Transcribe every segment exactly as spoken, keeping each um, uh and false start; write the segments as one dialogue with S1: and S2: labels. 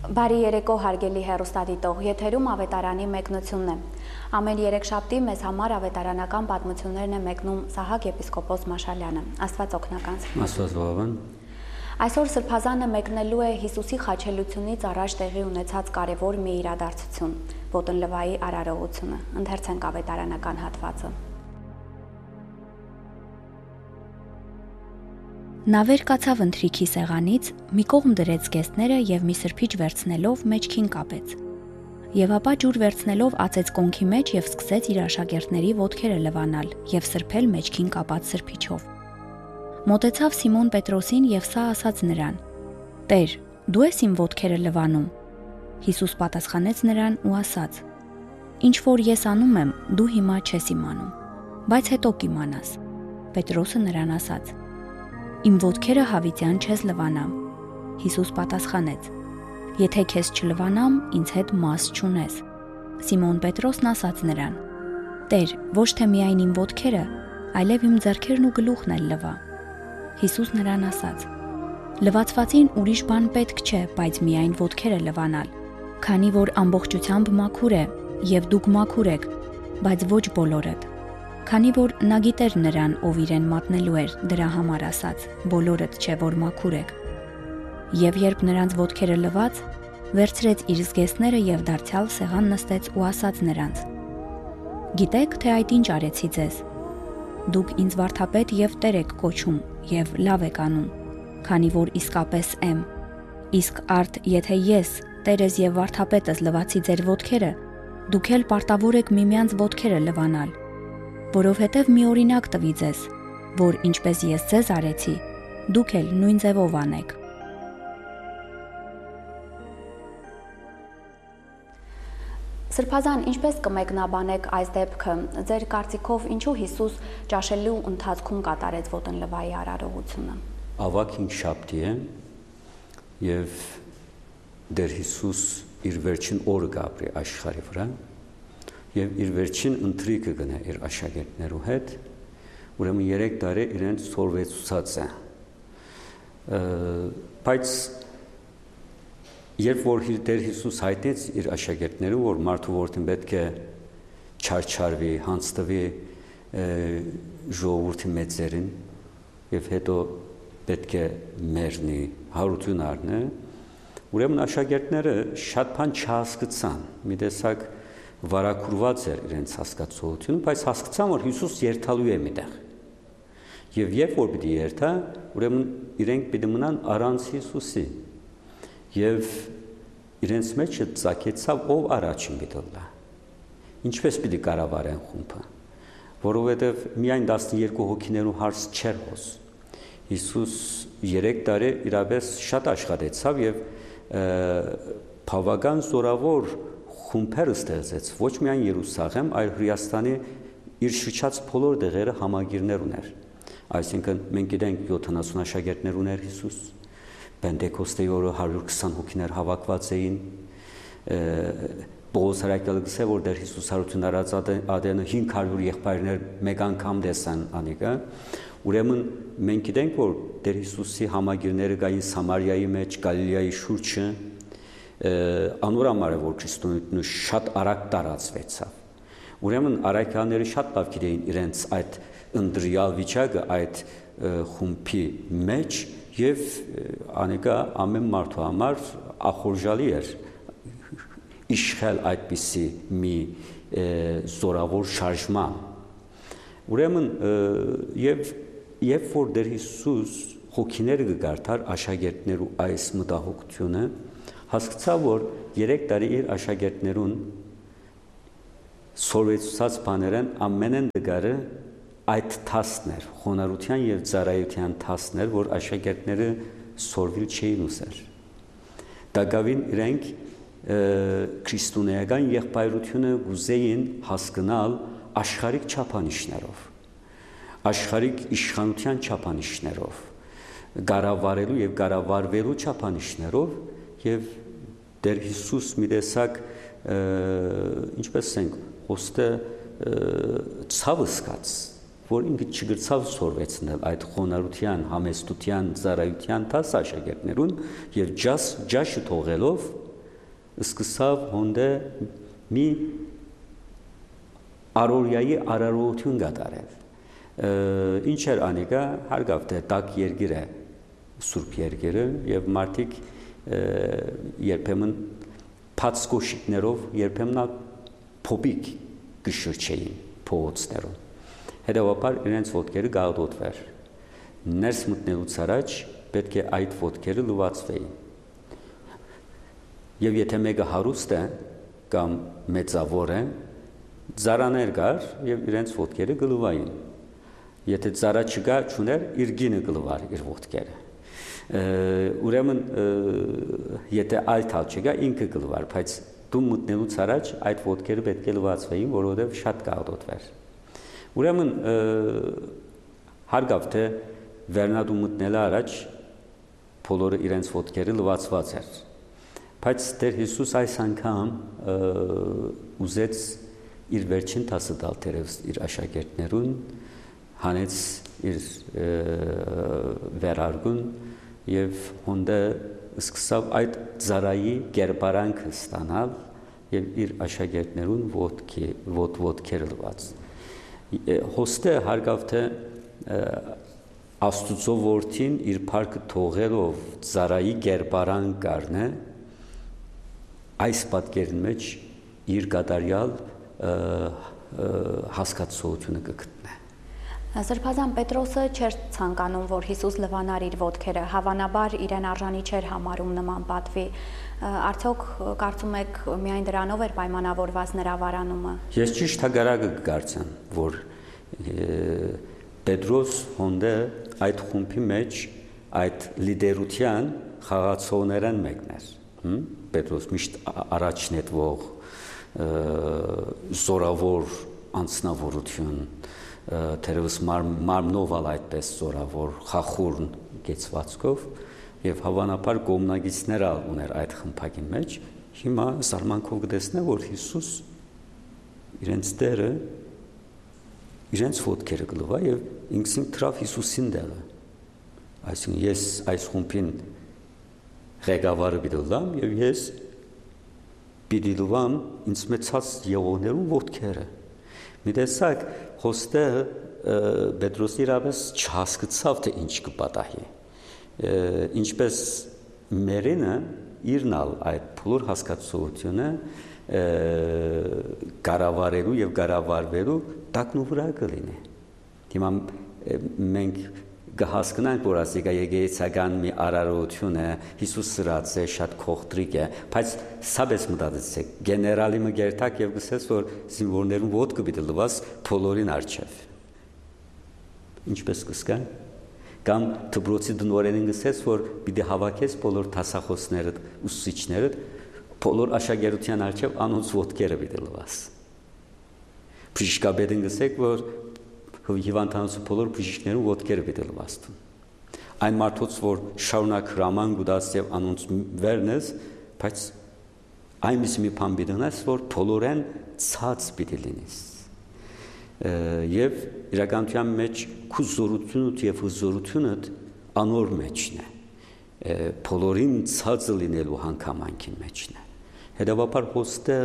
S1: Բարի երեկո հարգելի հեռուստադիտող, եթերում ավետարանի մեկնությունն է։ Ամեն երեքշաբթի մեզ համար ավետարանական պատմություններն է մեկնում Սահակ եպիսկոպոս Մաշալյանը։ Աստված օգնական։
S2: Աստված բավական։
S1: Այսօր Սրբազանը մեկնելու է Հիսուսի խաչելությունից առաջ տեղի ունեցած կարևոր մի իրադարձություն՝ Ոտընլվայի արարողությունը։ Ընթերցենք ավետարանական հատվածը։ Նա վեր կացավ ընթրիքի սեղանից, մի կողմ դրեց գեստները և մի սրբիչ վերցնելով մեջքին կապեց։ Եվ ապա ջուր վերցնելով ածեց կոնքի մեջ և սկսեց իր աշակերտների ոտքերը լվանալ և սրբել մեջքին կապած սրբիչով։ Մոտեցավ Սիմոն Պետրոսին և սա ասաց նրան. «Տեր, դու ես իմ ոտքերը լվանում»։ Հիսուս պատասխանեց նրան ու ասաց. «Ինչ որ ես անում եմ, դու հիմա չես իմանում, բայց հետո կիմանաս»։ Պետրոսը նրան ասաց. «Իմ ոտքերը հավիտյան չես լվանամ»։ Հիսուս պատասխանեց. «Եթե քեզ չլվանամ, ինձ հետ մաս չունես»։ Սիմոն Պետրոսն ասաց նրան. «Տեր, ոչ թե միայն իմ ոտքերը, այլև իմ ձեռքերն ու գլուխն էլ լվա»։ Հիսուս նրան ասաց. «Լվացվածին ուրիշ բան պետք չէ, բայց միայն ոտքերը լվանալ, քանի որ ամբողջությամբ մաքուր է, և դուք մաքուր եք, բայց ոչ բոլորդ»։ Քանի որ նա գիտեր նրան, ով իրեն մատնելու էր, դրա համար ասաց. «Բոլորդ չէ, որ մաքուր եք»։ Եվ երբ նրանց ոտքերը լվաց, վերցրեց իր զգեստները և դարձյալ սեղան նստեց ու ասաց նրանց. «Գիտեք, թե այդ ինչ արեցի ձեզ։ Դուք ինձ վարդապետ և Տեր եք կոչում, և լավ եք անում, քանի որ իսկապես եմ։ Իսկ արդ եթե ես, Տերս և վարդապետս լվացի ձեր ոտքերը, դուք էլ պարտավոր եք միմյանց ոտքերը լվանալ։ Որովհետև մի օրինակ տվի ձեզ, որ ինչպես ես ձեզ արեցի, դուք էլ նույն ձևով անեք»։ Սրբազան, ինչպես կմեկնաբանեք այս դեպքը, ձեր կարծիքով ինչու Հիսուս ճաշելու ընթացքում կատարեց Ոտընլվայի արարողությունը։
S2: Ավագ հինգշաբթի է և դեր Հիսուս իր վերջին օրը կապրի աշխարհի վրա և իր վերջին ընթրիքը գնա իր աշակերտներու հետ, ուրեմն երեք տարի իրենց սորվեցուցած է։ Բայց երբ որ Տեր Հիսուս հայտնեց իր աշակերտներու, որ մարդու որդին պետք է չարչարվի, հանձնվի ժողովրդի մեծերին և հետո պետք է մեռնի, հարություն առնի, ուրեմն աշակերտները շատ բան չհասկացան, մի տեսակ վարակուրված էր իրենց հասկացողությունը, բայց հասկացան, որ Հիսուս երթալու է միտեղ։ Եվ երբ որ պիտի երթա, ուրեմն իրենք պիտի մնան առանց Հիսուսի։ Եվ իրենց մեջ ծագեցավ ով առաջին պիտի լա։ Ինչպես պիտի կառավարեն խումբը, որովհետև միայն տասներկու հոգիներու հարց չէր հոս։ Հիսուս երեք տարի իրապես շատ աշխատեցավ և բավական զորավոր խումբեր ստեղծեց, ոչ միայն Երուսաղեմ, այլ Հրեաստանի իր շրջած բոլոր տեղերը համագիրներ ուներ։ Այսինքն մենք գիտենք յոթանասուն աշակերտներ ուներ Հիսուս, Պենտեկոստեի օրը հարյուր քսան հոգիներ հավաքված էին, Պողոս հրաշքյալը գսե, որ դեր Հիսուս հարություն արած ադենը հինգ հարյուր եղբայրներ մեկ անգամ տեսան անիկա։ Ուրեմն մենք գիտենք, որ դեր Հիսուսի համագիրները կային Սամարիայի մեջ, Գալիլեայի շուրջը, անոր համար է, որ քրիստոնեությունը շատ արագ տարածվեցավ։ Ուրեմն առաքյալները շատ լավ գիտեին իրենց այդ ընտրյալ վիճակը այդ խումբի մեջ և անիկա ամեն մարդու համար ախորժալի էր իշխել այդպիսի մի զորավոր շարժման։ Ուրեմն և երբ որ դեր Հիսուս հոգիները կգարդար աշակերտներու այս մտահոգությունը, հասկացավ, որ երեք տարի իր աշակերտներուն սորվեցուցած բաներեն ամենեն դգարը այդ թասներ, խոնարհության և ծառայության թասներ, որ աշակերտները սորվիլ չէին ուզեր։ Դակավին իրենք քրիստոնեական եղբայրությունը ուզեին հասկանալ աշխարհիկ չափանիշներով, աշխարհիկ իշխանության չափանիշներով, կառավարելու և կառավարվելու չափանիշներով և դեր Հիսուս մի տեսակ ինչպես ենք ոստը ցավը սկաց, որ ինքը չգրցավ սորվեցնել այդ խոնարհության, համեստության, ծառայության տաս աշակերտներուն և ջաշը թողելով սկսավ հոնդե մի արորյայի արարողություն կատարել։ Ինչ էր անիկա, հարգավ թե տակ երգիր է Սուրբ Երգերը եւ մարդիկ երբեմն փած կոշիկներով երբեմն փոփիկ կշրջեին փողոցներում։ Հետևաբար իրենց ոտքերը գաղդոտվեր։ Ներս մտնելուց առաջ պետք է այդ ոտքերը լվացվեին։ Եվ եթե մեկը հարուստ է կամ մեծավոր է, ծարաներ կար եւ իրենց ոտքերը գլվային։ Եթե ծառա չկա, չուներ, իր գինը գլվար իր ոտքերը։ Ուրեմն եթե այլ թալ չկա, ինքը գլվար, բայց դու մտնելուց առաջ այդ ոտքերը պետք է լվացվեին, որովհետև շատ կաղդոտվեր։ Ուրեմն հարգավ թե վերնադու մտնելը առաջ բոլորը իրենց ոտքերը լվացված էր։ Բայց Տեր Հիսուս այս անգամ ուզեց իր վերջին տասը տալ թերևս իր աշակերտներուն, հանեց իր վերարգուն եւ հոնդե սկսավ այդ ծառայի կերպարանքը ստանալ եւ իր աշակերտներուն ոտքի ոտ ոտքերը լված։ Հոստը հարգավ թե Աստուծո որդին իր փառքը թողելով ծառայի կերպարանք կառնե այս պատկերն մեջ իր կատարյալ հասկացությունը կգտնե։
S1: Սրբազան Պետրոսը չէր ցանկանում, որ Հիսուս լվանար իր ոտքերը, հավանաբար իրեն արժանի չէր համարում նման պատվի։ Արդյոք կարծում եք միայն դրանով էր պայմանավորված նրա վարանումը։
S2: Ես ճիշտ հակառակը կկարծեմ, որ Պետրոս հոնդե այդ խումբի մեջ այդ լիդերության խաղացողներն մեկն էր։ Պետրոս միշտ առաջնետվող զորավոր անձնավորություն, թերևս մարմնով ալ այդպես զորավոր խախուրն գեցվածքով եւ հավանաբար կողմնակիցներ ալ ուներ այդ խմբակի մեջ, հիմա զարմանքով կտեսնե, որ Հիսուս իրենց դերը իրենց ոտքերը կլվա եւ ինքսին թրավ Հիսուսին դերը։ Այսինքն ես այս խումբին ղեկավարը պիտի լամ եւ ես պիտի լվամ ինձ մեծած եղողներուն ոտքերը։ Մի տեսակ հոստը Պետրոսի իրավես չհասկացավ թե ինչ կպատահի։ Ինչպես մերինը իրնալ այդ փլոր հասկացությունը կառավարելու եւ կառավարվելու տակնու վրա կլինի։ Հիմա մենք կհասկանանք, որ ասիկա եկեղեցական մի արարողություն է, Հիսուս սրած է, շատ քողտրիկ է, բայց սաբես մտածեցեք, գեներալի մգերտակ եւ գսես, որ զինվորներուն ոտքը պիտի լվաս բոլորին արչեւ։ Ինչպես կսկան։ Կամ դպրոցի դնորենին գսես, որ պիտի հավաքես բոլոր դասախոսները, ուսուցիչները, բոլոր աշակերտության արչեւ անոնց ոտքերը պիտի լվաս։ Բժշկաբեդին գսեք, որ հիվանդանոցի բոլոր բժիշկներուն ոտքերը պիտի լվաստուն։ Այն մարդոց, որ շարունակ հրաման գուտած եւ անոնց վերնես, բայց այնպես մի բան պիտի ունես, որ բոլորեն ցած պիտի լինես։ Եվ իրականության մեջ քու զորությունդ եւ հզորությունը անոր մեջն է։ Բոլորին ցածը լինելու հանգամանքի մեջն է։ Հետևաբար հոստը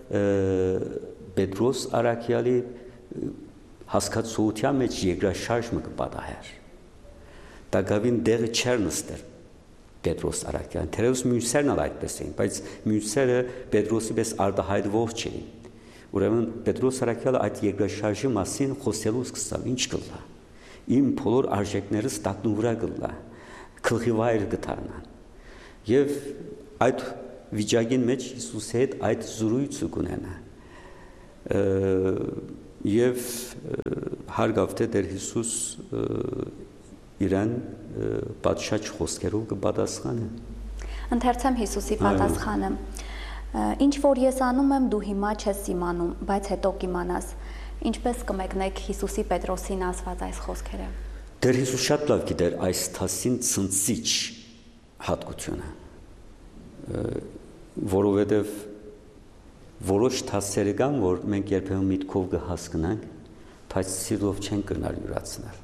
S2: Պետրոս Արաքյալի հասկացության մեջ երկրաշարժը կպատահեր։ Դակավին դեղը չեր նստեր Պետրոս Արաքյալին, թերևս մյուսերն ալ այդպես էին, բայց մյուսերը Պետրոսի պես արտահայտվող չէին։ Ուրեմն Պետրոս Արաքյալը այդ երկրաշարժի մասին խոսելու սկսավ, ինչ կլա։ Իմ բոլոր արժեքներս տակնու վրա կլա, գլխի վայր կդառնան։ Եվ այդ վիճակին մեջ Հիսուսի հետ այդ զրույցը կունենա։ Եվ հարգավ թե Տեր Հիսուս իրեն պատշաճ խոսքերով կպատասխանը։
S1: Ընթերցեմ Հիսուսի պատասխանը։ Ինչ որ ես անում եմ, դու հիմա չես իմանում, բայց հետո կիմանաս։ Ինչպես կմեկնեք Հիսուսի Պետրոսին ասված այս խոսքերը։
S2: Տեր Հիսուս շատ լավ գիտեր այս թասին ցնցիչ հատկությունը, որովհետև որոշ թասերը կան, որ մենք երբեմն միտքով կհասկանանք, բայց սիրով չեն կրնալ յուրացնել։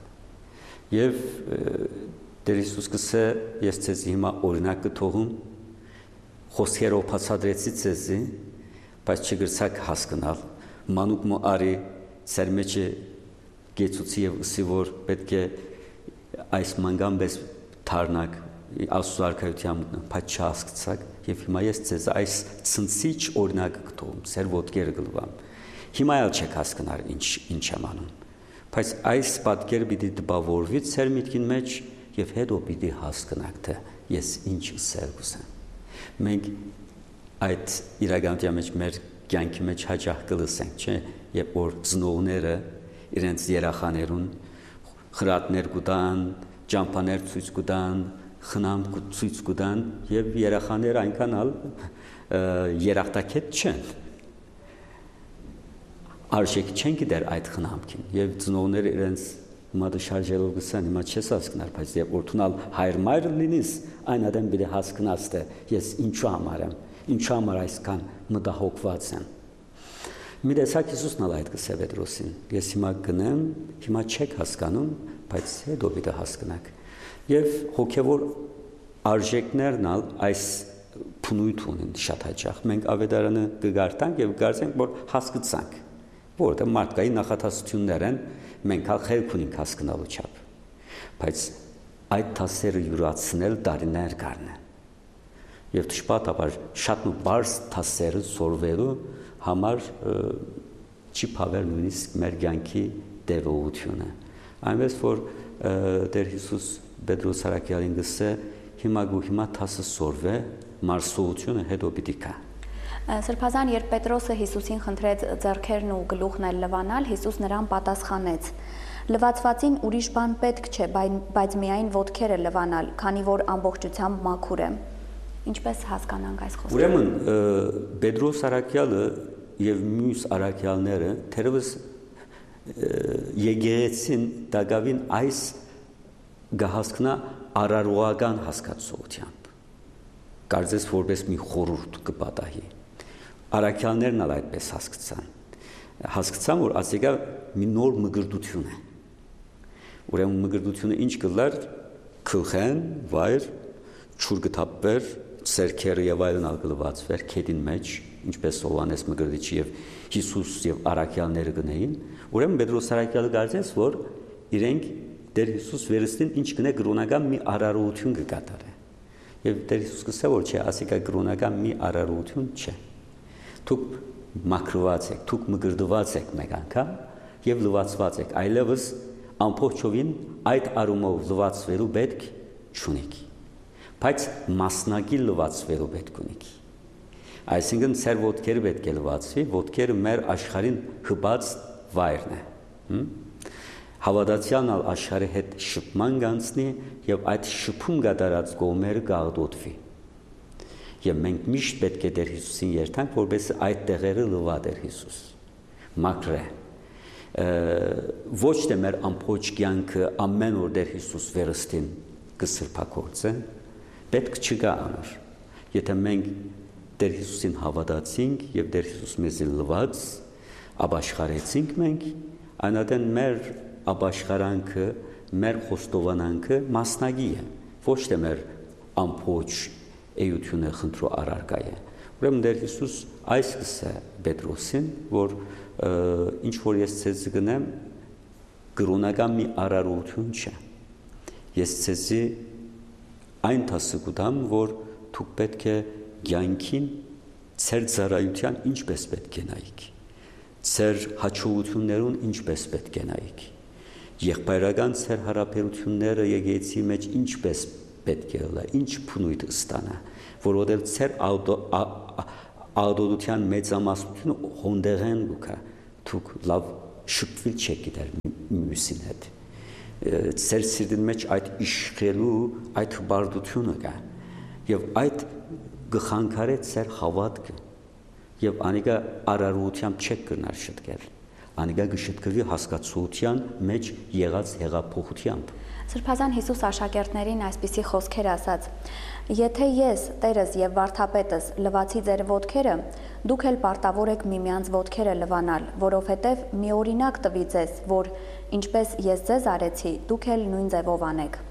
S2: Եվ Տեր Հիսուս կսե, ես ցեզ հիմա օրինակ կթողում, խոսքերով բացատրեցի ցեզի, բայց չգրցակ հասկանալ, մանուկ մո արի ծեր մեջը գեցուցի եւ ըսի որ պետք է այս մանգամբես թարնակ Աստծո արքայության բայց չհասկացակ եւ հիմա ես ցեզ այս ցնցիչ օրինակը կտում, ծեր ոտքերը գլվամ։ Հիմա էլ չեք հասկանալ ինչ ինչ եմ անում։ Բայց այս պատկերը պիտի դպավորվի ծեր միտքին մեջ եւ հետո պիտի հասկանաք թե ես ինչ ասել կուսեմ։ Մենք այդ իրականության մեջ մեր կյանքի մեջ հաճախ կլսենք, չէ՞, երբ որ ծնողները իրենց երախաներուն խրատներ կտան, ճամփաներ ցույց կտան, խնամ ցույց կտան եւ երախաները այնքան ալ երախտակետ չեն։ Արժեք չեն գիտեր այդ խնամքին եւ ծնողները իրենց մատը շարժելով գսան հիմա չես հասկնար, բայց երբ որ թունալ հայր մայր լինես, այն ադեմ բիդի հասկնաս թե ես ինչու համար եմ, ինչու համար այսքան մտահոգված եմ։ Մի տեսակ Հիսուսն ալ այդ գսե Պետրոսին, ես հիմա գնեմ, հիմա չեք հասկանում, բայց հետո պիտի հասկանաք։ Եվ հոգևոր արժեքներն ալ այս փնույթ ունեն շատ հաճախ։ Մենք ավետարանը կգարտանք եւ կարծենք, որ հասկացանք, որտեղ մարդկային նախատասություններ են, մենք ալ խելք ունենք հասկանալու չափ։ Բայց այդ տասերը յուրացնել տարիներ կառնեն։ Եվ դժբախտաբար շատ բարձ տասերը սորվելու համար չի փավել նույնիսկ մեր կյանքի տևողությունը։ Այնպես որ Տեր Հիսուս Պետրոս Սարակյալին գսե հիմա գու հիմա տասը սորվե մարսողությունը հետո պիտի կա։
S1: Սրբազան երբ Պետրոսը Հիսուսին խնդրեց ձեռքերն ու գլուխն էլ լվանալ, Հիսուս նրան պատասխանեց. Լվացվածին ուրիշ բան պետք չէ, բայց միայն ոտքերը լվանալ, քանի որ ամբողջությամբ մաքուր է։ Ինչպես հասկանանք այս խոսքը։
S2: Ուրեմն Պետրոս Սարակյալը եւ մյուս արաքյալները թերևս եկեղեցին դակավին այս գահասկնա արարողական հասկացողությամբ կարծես որպես մի խորհուրդ կպատահի արաքյալներն ալ այդպես հասկացան հասկացան որ ասիկա մի նոր մգրդություն է ուրեմն մգրդությունը ինչ կլար քլխեն վայր ճուրգտապեր սերքերը եւ այլն ալ գլվածվեր քեդին մեջ ինչպես Հովանես Մգրդիչը եւ Հիսուս եւ արաքյալները գնային ուրեմն Պետրոս Սարակյալը կարծես որ իրենք Տեր Հիսուս վերստին ինչ գնե գրոնական մի արարողություն կկատարե եւ Տեր Հիսուս կսա որ չէ ասիկա գրոնական մի արարողություն չէ դուք մաքրված եք դուք մգրդված եք մեկ անգամ եւ լվացված եք այլևս ամբողջովին այդ արումով լվացվելու պետք չունեք բայց մասնակի լվացվելու պետք ունեք այսինքն ծեր ոտքերը պետք է լվացվի ոտքերը մեր աշխարհին հպած վայրն է Հավատացյալն ալ աշխարհի հետ շփման գանցնի եւ այդ շփում կատարած կողմերը կաղդոտվի։ Եվ մենք միշտ պետք է Տեր Հիսուսին երթանք, որպես այդ տեղերը լվա Տեր Հիսուս։ Մաքրե։ Ոչ թե մեր ամբողջ կյանքը ամեն օր Տեր Հիսուս վերստին կսրբակորձե, պետք չկա անոր։ Եթե մենք Տեր Հիսուսին հավատացինք եւ Տեր Հիսուս մեզի լվաց, ապաշխարեցինք մենք, այնադեն մեր ապաշխարանքը, մեր խոստովանանքը մասնագի է, ոչ թե մեր ամբողջ էությունը խնդրու առարկա է։ Ուրեմն Տեր Հիսուս այս կսե Պետրոսին, որ ինչ որ ես ցեզ գնեմ, գրոնական մի արարողություն չէ։ Ես ցեզի այն տասը կտամ, որ դուք պետք է կյանքին ծեր ծառայության ինչպես պետք է նայեք, ծեր հաջողություններուն ինչպես պետք է նայեք, եղբայրական ծեր հարաբերությունները եկեղեցի մեջ ինչպես պետք է լա, ինչ փնույթ ստանա, որովհետև ծեր ադոդության մեծամասնությունը հոնդեղեն գուկա, դուք լավ շփվել չեք գիտեր մյուսին հետ, ծեր սիրտին մեջ այդ իշխելու այդ հբարդությունը կա, եւ այդ գխանքարե ծեր հավատքը, եւ անիկա արարողությամբ չեք կրնար շտկել, անիկա գշտկվի հասկացության մեջ եղած հեղափոխությամբ։
S1: Սրբազան Հիսուս աշակերտներին այսպիսի խոսքեր ասաց. Եթե ես, Տերս եւ Վարդապետս լվացի ձեր ոտքերը, դուք էլ պարտավոր եք միմյանց ոտքերը լվանալ, որովհետեւ մի օրինակ տվի ձեզ, որ ինչպես ես ձեզ արեցի, դուք էլ նույն ձևով անեք։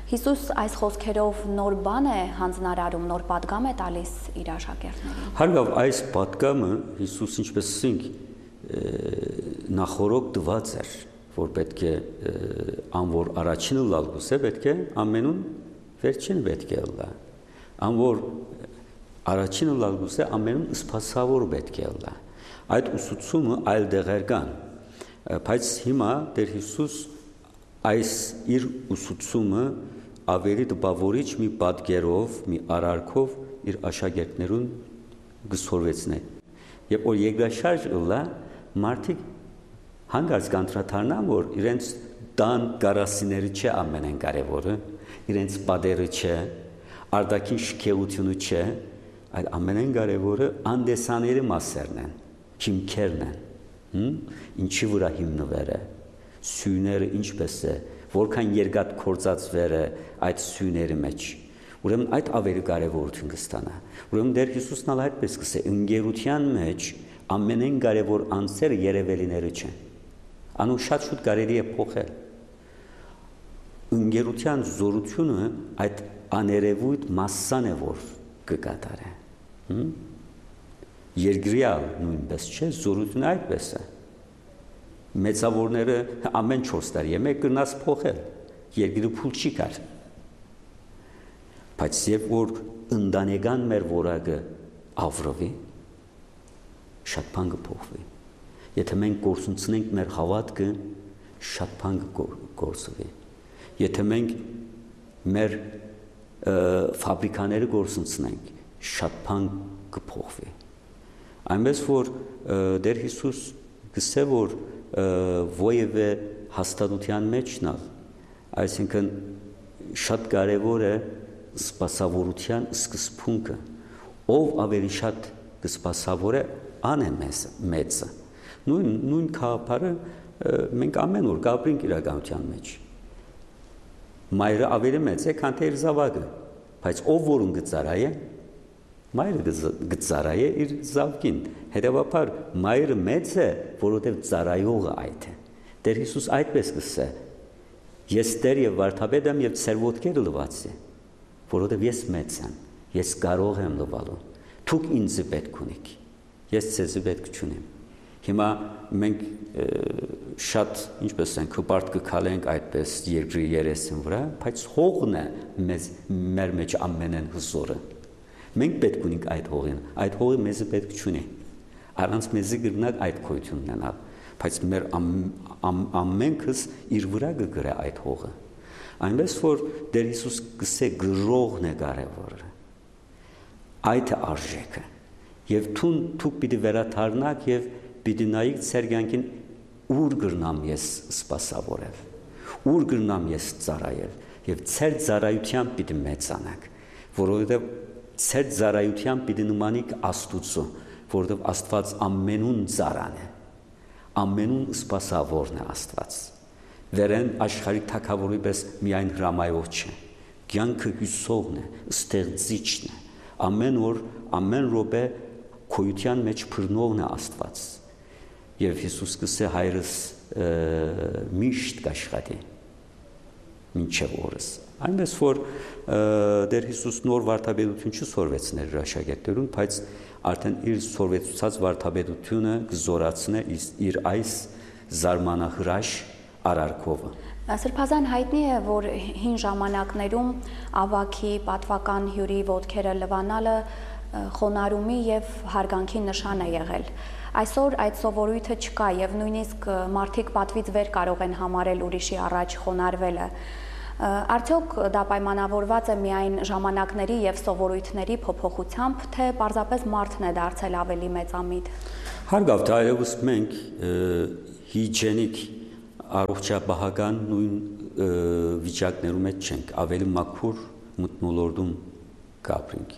S1: Հիսուս այս խոսքերով նոր բան է հանձնարարում, նոր պատգամ է տալիս իր աշակերտներին։
S2: Հարգավ, այս պատգամը Հիսուս ինչպես ասենք նախորոք դված էր, որ պետք է ան որ առաջինը լալ գուսե պետք է ամենուն վերջինը պետք է լա։ Ան որ առաջինը լալ գուսե ամենուն սպասավոր պետք է լա։ Այդ ուսուցումը այլ դեղեր կան, բայց հիմա Տեր Հիսուս այս իր ուսուցումը ավելի տպավորիչ մի պատկերով, մի արարքով իր աշակերտներուն գսորվեցնե։ Երբ որ երկրաշարժ ըլլա, մարդիկ հանգարց կանտրաթարնան, որ իրենց տան գարասիները չէ ամենեն կարևորը, իրենց պատերը չէ, արդակին շքեղությունը չէ, այլ ամենեն կարևորը անդեսաների մասերն են, հիմքերն են, ինչի վրա հիմնվեր է, սյուները ինչպես է, որքան երկաթ կործածվեր է այդ սյուների մեջ, ուրեմն այդ ավելի կարևորություն կստանա, ուրեմն Տեր Հիսուսն ալ այդպես կսե, ընկերության մեջ ամենեն կարևոր անձերը երևելիները չեն, անու շատ շուտ կարելի է փոխել, ընկերության զորությունը այդ աներևույթ մասսան է, որ կկատարե, երկրյալ նույնպես չէ, զորությունը այդպես է, մեծավորները ամեն չորս տարի է մեկ կրնաց փոխել, երկիրը փուլ չի կար, բայց երբ որ ընտանեկան մեր որակը ավրվի, շատ բան կփոխվի, եթե մենք գործունեենք մեր հավատքը, շատ բան կգործվի, եթե մենք մեր ֆաբրիկաները գործունեենք, շատ բան կփոխվի, այնպես որ Տեր Հիսուս գսե որ ովևէ հաստատության մեջն ալ, այսինքն շատ կարևոր է սպասավորության սկզբունքը, ով ավելի շատ կսպասավոր է, ան է մեծը, նույն, նույն քաղաքարը մենք ամեն օր կապրինք իրականության մեջ, մայրը ավելի մեծ է, քան թե իր զավակը, բայց ով որուն գծարայ է, մայրը գծարայ է իր զավկին, հետևաբար մայրը մեծ է, որովհետև ծարայողը այդ է, Տեր Հիսուս այդպես կսե, ես Տեր և վարդապետ եմ և ձեր ոտքերը լված է, որովհետև ես մեծ եմ, ես կարող եմ լվալու, դուք ինձ պետք ունիք, ես ձեզ պետք չունեմ, հիմա մենք շատ, ինչպես ենք, հպարտ կքալենք այդպես երկրի երեսին վրա, բայց հողն է մեզ, մեր մեջ ամենեն հզորը, մենք պետք ունենք այդ հողին, այդ հողը մեզը պետք չունի, առանց մեզի գրնակ այդ քոյություն ունենալ, բայց մեր ամ, ամ, ամենքս իր վրա կգրե այդ հողը, այնպես որ Տեր Հիսուս գսե գրողն է կարևորը, այդ է արժեքը, և թուն թուք պիտի վերաթարնակ և պիտի նայիք ձեր կյանքին ուր գրնամ ես սպասավորել, ուր գրնամ ես ծառայել, և ձեր ծառայությամբ պիտի մեծանաք, որովհետև ձեր ծառայությամբ պիտի նմանիք Աստուծո, որովհետև Աստված ամենուն ծառան է, ամենուն սպասավորն է Աստված, վերեն աշխարհի թագավորի պես միայն հրամայող չէ, կյանքը հյուսողն է, ստեղծիչն է, ամեն օր, ամեն րոպե քոյության մեջ բռնողն է Աստված, և Հիսուս կսե հայրս միշտ կաշխատի, մինչև օրս, այնպես որ Տեր Հիսուս նոր վարդապետություն չսորվեցներ իր աշակերտներուն, բայց արդեն իր սորվեցուցած վարդապետությունը կզորացնե իր այս զարմանահրաշ արարքովը։
S1: Սրբազան հայտնի է, որ հին ժամանակներում ավագի պատվական հյուրի ոտքերը լվանալը խոնարհումի և հարգանքի նշան է եղել։ Այսօր այդ սովորույթը չկա և նույնիսկ մարդիկ պատվից վեր կարող են համարել ուրիշի առաջ խոնարհվելը։ Արդյոք դա պայմանավորված է միայն ժամանակների և սովորույթների փոփոխությամբ, թե պարզապես մարդն է դարձել ավելի մեծամիտ։
S2: Հարգավ, այլևս մենք հիջենիկ առողջապահական նույն վիճակներում մեջ չենք, ավելի մաքուր մթնոլորտում կապրինք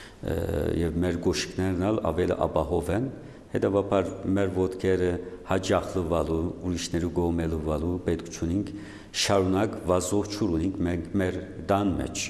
S2: և մեր գոշիկներն ալ ավելի ապահով են, հետևաբար մեր ոտքերը հաճախ լվալու, ուրիշների կողմը լվալու պետք չունենք, շարունակ վազող ջուր ունենք մենք մեր տան մեջ,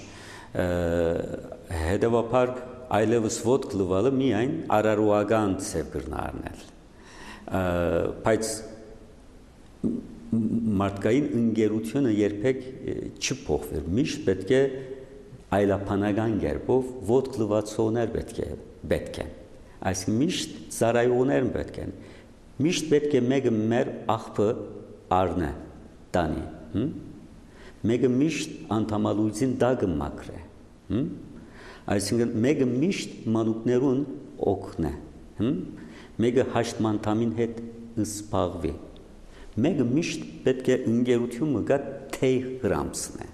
S2: հետևաբար այլևս ոտք լվալը միայն արարողական ձև կրնա առնել, բայց մարդկային ընկերությունը երբեք չփոխվեր, միշտ պետք է այլապանական կերպով ոտք լվացողներ պետք է պետք է այսինքն միշտ ծառայողներ պետք են, միշտ պետք է մեկը մեր աղբը առնե տանի, մեկը միշտ անդամալույցին դագը մաքրե, այսինքն մեկը միշտ մանուկներուն օգնե, մեկը հաշտմանդամին հետ զբաղվի, մեկը միշտ պետք է ընկերությունը գա թեյ հրամցնե,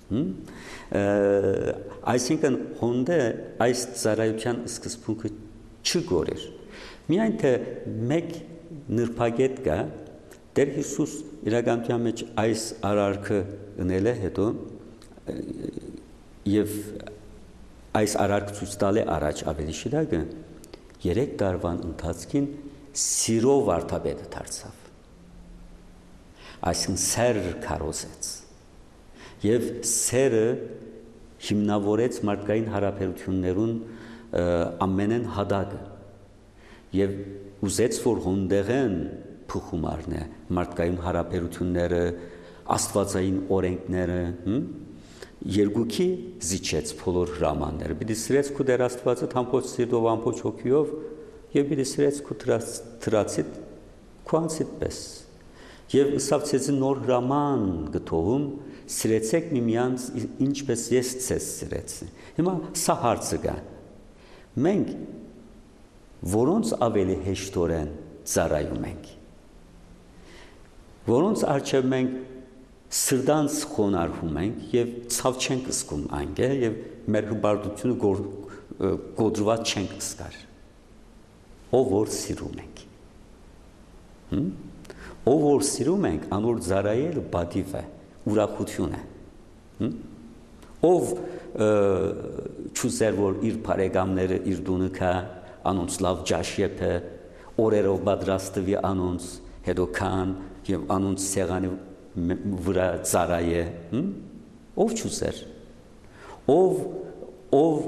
S2: այսինքն հոնդե այս ծառայության սկզբունքը չգորեր, միայն թե մեկ նրբագետ կա, Տեր Հիսուս իրականության մեջ այս արարքը ընել է հետո և այս արարքը ցույց տալ է առաջ ավելի շիրակը, երեք տարվան ընթացքին սիրով վարդապետը դարձավ, այսինքն սեր քարոզեց և սերը հիմնավորեց մարդկային հարաբերություններուն ամենեն հադագը և ուզեց, որ հոնդեղեն փոխում առնե մարդկային հարաբերությունները, աստվածային օրենքները, երկուքի զիջեց բոլոր հրամանները, պիտի սիրեց քու Տեր Աստվածը ամբողջ սիրտով, ամբողջ հոգիով և պիտի սիրեց քու թրացիդ քու անձիդ պես և ըսավ ցեզի նոր հրաման գտողում սիրեցեք միմյանց ինչպես ես ցեզ սիրեցի, հիմա սա հարցը կա, մենք որոնց ավելի հեշտորեն ծառայում ենք, որոնց առջև մենք սրտանց խոնարհվում ենք և ցավ չենք զգում այնքե և մեր հպարտությունը գոդրված չենք զգար, ով որ սիրում ենք, ով որ սիրում ենք, անոր ծառայելը պատիվ է, ուրախություն է, ով չուզեր, որ իր բարեկամները իր տունը գա, անոնց լավ ջաշ եփե, օրերով պատրաստվի անոնց, հետո քան և անոնց սեղանի վրա ծառայե, ով չուզեր, ով ով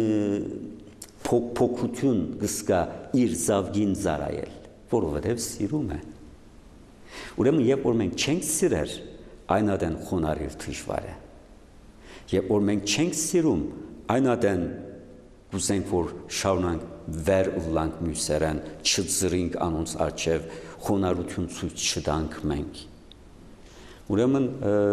S2: փոքրություն կզգա իր զավգին ծառայել, որովհետև սիրում է, ուրեմն երբ որ մենք չենք սիրեր, այն ադեն խոնարհել դժվար է, երբ որ մենք չենք սիրում, այն ադեն կուզենք, որ շարունանք վեր ուլանք մյուսերեն, չձրինք անոնց առջև, խոնարհություն ցույց չտանք մենք։ Ուրեմն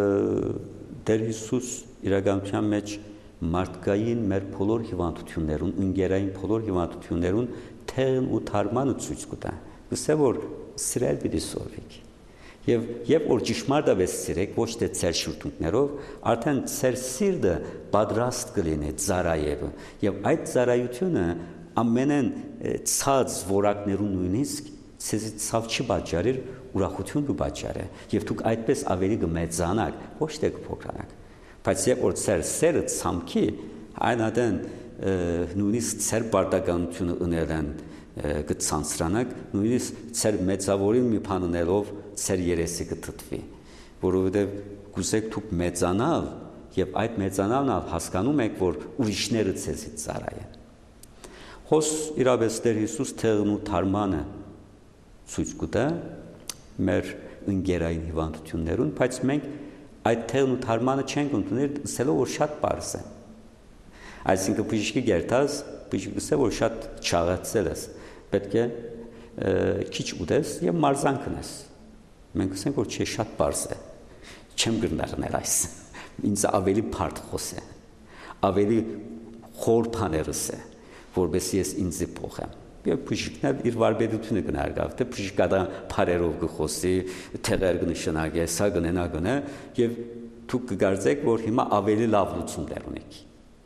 S2: Տեր Հիսուս իրականության մեջ մարդկային մեր բոլոր հիվանդություններուն, ընկերային բոլոր հիվանդություններուն թեղն ու թարմանը ցույց կտա։ Գսե որ սիրել պիտի սովիկ։ Եվ երբ որ ճշմարտապես սիրեք, ոչ թե ծեր շուրթունքներով, արդեն ծեր սիրտը պատրաստ կլինի ծառայելու։ Եվ այդ ծառայությունը ամենեն ցած որակներուն նույնիսկ ցեզի ցավ չի պատճառեր, ուրախություն կպատճառե։ Եվ դուք այդպես ավելի կմեծանաք, ոչ թե կփոքրանաք։ Բայց երբ որ ծեր սերը ցամքի, այն ադեն նույնիսկ ծեր պարտականությունը ունելան կցանցրանաք, նույնիսկ ծեր մեծավորին մի բան ունելով ծեր երեսի կթթվի, որովհետև գուզեք դուք մեծանալ եւ այդ մեծանալն հասկանում եք, որ ուրիշները ցեզի ծառայեն։ Հոս իրապես Տեր Հիսուս թեղն ու թարմանը ցույց կտա մեր ընկերային հիվանդություններուն, բայց մենք այդ թեղն ու թարմանը չենք ընդունել, ասելով որ շատ պարզ է։ Այսինքն բժիշկի գերտած, բժիշկը ասել որ շատ չաղացել ես, պետք է քիչ ուտես եւ մարզան քնես։ Մենք ասենք որ չէ, շատ պարզ է։ Չեմ գտնարնել այս։ Ինձ ավելի բարդ խոսե։ Ավելի խոր բաներս է, որովհետեւ ես ինձ փոխեմ։ Եվ բժիշկն իր վարպետությունը կնարգավ, թե բժիշկը բարերով կխոսի, թեղեր կնշանակի, սա կնենա գնա եւ դուք կգարձեք, որ հիմա ավելի լավ լուծումներ ունեք։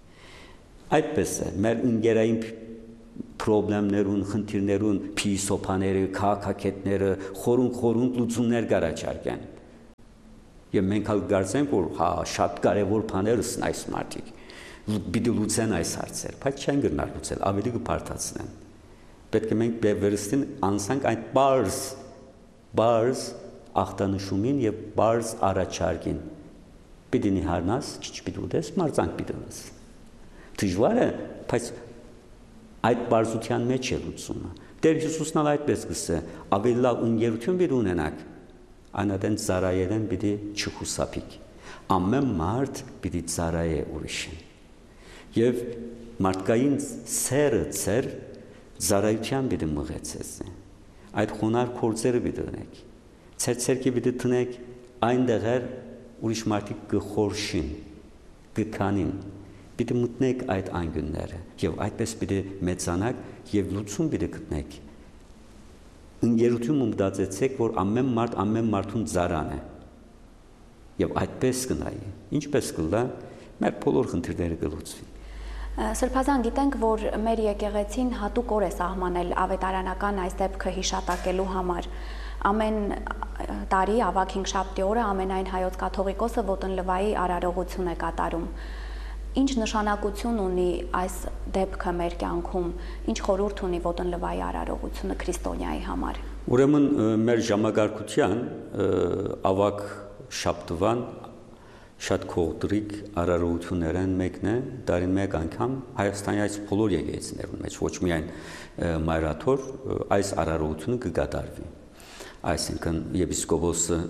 S2: Այդպես է, մեր ընկերային պրոբլեմներուն, խնդիրներուն, փիլիսոփաները, քաղաքակետները խորուն-խորուն լուծումներ կառաջարկեն։ Եվ մենք հալ կարծենք, որ հա շատ կարևոր բաներ են այս մարդիկ։ Պիտի լուծեն այս հարցեր, բայց չեն գնար լուծել, ավելի կբարդացնեն։ Պետք է մենք վերստին անցանք այդ բարձ, բարձ ախտանշումին եւ բարձ առաջարկին։ Պիտի նիհարնաս, քիչ պիտի ուտես, մարզանք պիտի ունես։ Դժվար է, բայց այդ բարձության մեջ է լուծումը։ Տեր Հիսուսն այդպես գսե, ավելի լավ ընկերություն պիտի ունենաք, Այնադեն ծարայելեն պիտի չխուսափիկ։ Ամեն մարդ պիտի ծարայե ուրիշին։ Եվ մարդկային սերը ծեր ծարայության պիտի մղեցես։ Այդ խոնար կործերը պիտի դնեք։ Ձեր ցերկի պիտի տնեք այնտեղեր ուրիշ մարդիկ կխորշին, կքանին։ Պիտի մտնեք այդ անկյունները եւ այդպես պիտի մեծանաք եւ լուծում պիտի գտնեք։ Ընկերություն մտածեցեք, որ ամեն մարդ ամեն մարդուն ծարան է։ Եվ այդպես կնայի։ Ինչպես կլա, մեր բոլոր խնդիրները կլուծվի։
S1: Սրբազան, գիտենք, որ մեր եկեղեցին հատուկ օր է սահմանել ավետարանական այս դեպքը հիշատակելու համար։ Ամեն տարի ավագ հինգշաբթի օրը ամենայն հայոց կաթողիկոսը ոտնլվայի արարողություն է կատարում։ Ինչ նշանակություն ունի այս դեպքը մեր կյանքում, ինչ խորհուրդ ունի ոտնլվայի արարողությունը քրիստոնյայի համար։
S2: Ուրեմն մեր ժամանակարգության ավագ շաբթվան շատ կողտրիկ արարողություններն մեկն է, տարին մեկ անգամ Հայաստանի այս բոլոր եկեղեցիներում մեջ ոչ միայն մայրաթոր այս արարողությունը կկատարվի։ Այսինքն եպիսկոպոսը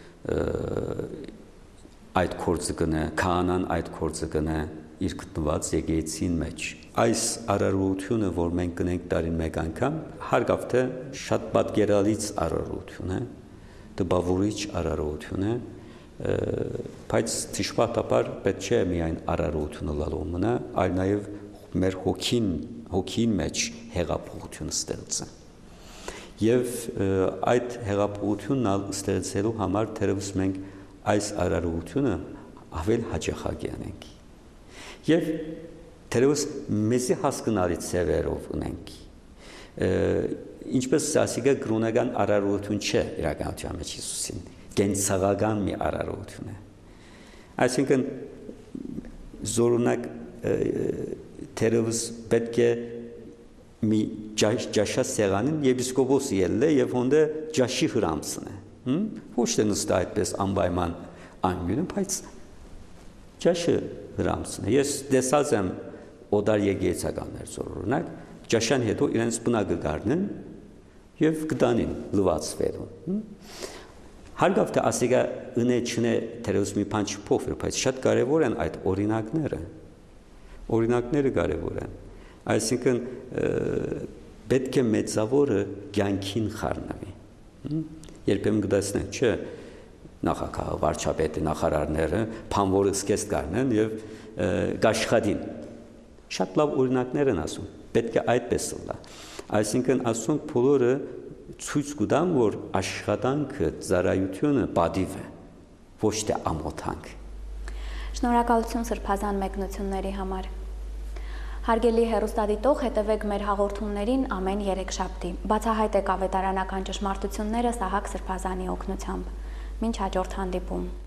S2: այդ կորձը կնե, քահանան այդ կորձը կնե իր գտնված եկեղեցին մեջ։ Այս արարողությունը, որ մենք կնենք տարին մեկ անգամ, հարգավ թե շատ պատկերալից արարողություն է, տպավորիչ արարողություն է, բայց ճշմարտաբար պետք չէ միայն արարողությունը լալու մնա, այլ նաև մեր հոգին, հոգին մեջ հեղափոխություն ստեղծը։ Եվ այդ հեղափոխությունն ստեղծելու համար թերևս մենք այս արարողությունը ավել հաճախակ անենք։ Եվ թերևս մեզի հասկանալի ձևերով ունենք։ Ինչպես ասիկա կրոնական արարողություն չէ իրականության մեջ Հիսուսին, կենցաղական մի արարողություն է։ Այսինքն զորունակ թերևս պետք է մի ջաշա սեղանին եպիսկոպոսը ելլե եւ հոնդե ջաշի հրամցն է։ Ոչ թե նստա այդպես անպայման անգյունը, բայց ջաշը հրամցն է։ Ես տեսած եմ օդար եկեղեցականներ զորունակ, ջաշան հետո իրենց բնակը գարնեն եւ կտանին լվացվելու։ Հարգավ թե ասիկա ընե չնե թերևս մի բան չփոխվի, բայց շատ կարեւոր են այդ օրինակները։ Օրինակները կարեւոր են։ Այսինքն պետք է մեծավորը կյանքին խառնվի։ Երբեմն կտեսնենք, չէ, նախագահը, վարչապետը, նախարարները փամորը սկեստ կառնեն եւ կաշխատին։ Շատ լավ օրինակներ են ասում։ Պետք է այդպես լա։ Այսինքն ասում բոլորը ցույց կտան, որ աշխատանքը, ծառայությունը պատիվ է, ոչ թե ամոթանք։
S1: Շնորհակալություն սրբազան մեկնությունների համար։ Հարգելի հեռուստադիտող, հետևեք մեր հաղորդումներին ամեն երեքշաբթի։ Բացահայտեք ավետարանական ճշմարտությունները Սահակ Սրբազանի օգնությամբ։ Մինչ հաջորդ հանդիպում։